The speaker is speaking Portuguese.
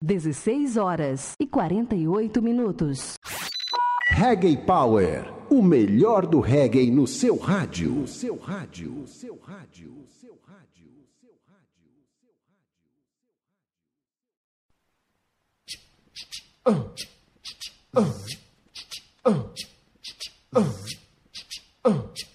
16h48. Reggae Power, o melhor do reggae no seu rádio. No seu rádio, no seu rádio, no seu rádio, no seu rádio.